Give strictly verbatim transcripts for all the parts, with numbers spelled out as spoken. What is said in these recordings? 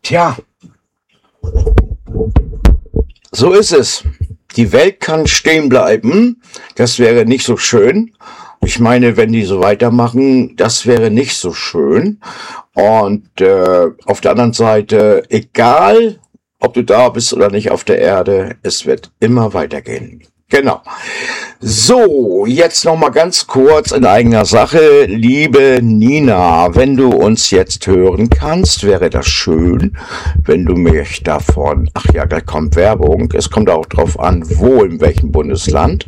Tja, so ist es. Die Welt kann stehen bleiben. Das wäre nicht so schön. Ich meine, wenn die so weitermachen, das wäre nicht so schön. Und äh, auf der anderen Seite, egal, ob du da bist oder nicht auf der Erde, es wird immer weitergehen. Genau. So, jetzt noch mal ganz kurz in eigener Sache. Liebe Nina, wenn du uns jetzt hören kannst, wäre das schön, wenn du mich davon, ach ja, da kommt Werbung, es kommt auch drauf an, wo, in welchem Bundesland.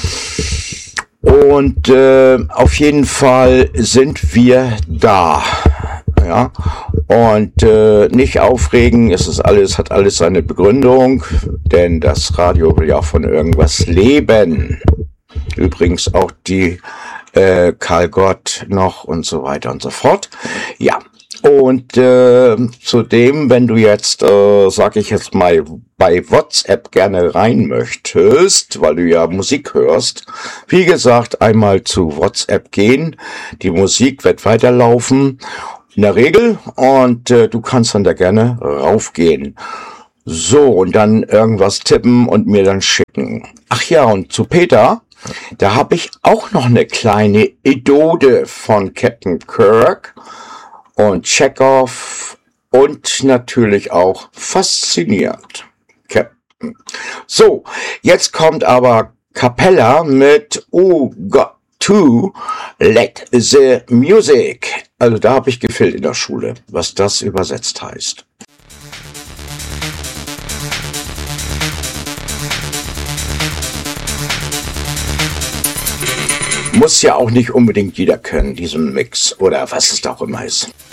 Und äh, auf jeden Fall sind wir da. Ja, und äh, nicht aufregen, es ist alles, hat alles seine Begründung, denn das Radio will ja auch von irgendwas leben. Übrigens auch die äh, Karl Gott noch und so weiter und so fort. Ja, und äh, zudem, wenn du jetzt, äh, sag ich jetzt mal, bei WhatsApp gerne rein möchtest, weil du ja Musik hörst, wie gesagt, einmal zu WhatsApp gehen, die Musik wird weiterlaufen, in der Regel, und äh, du kannst dann da gerne raufgehen. So, und dann irgendwas tippen und mir dann schicken. Ach ja, und zu Peter, da habe ich auch noch eine kleine Idode von Captain Kirk und Chekhov und natürlich auch fasziniert. Captain. So, jetzt kommt aber Capella mit Oh Gott. To let the music. Also da habe ich gefehlt in der Schule, was das übersetzt heißt. Muss ja auch nicht unbedingt jeder können, diesen Mix oder was es da auch immer ist.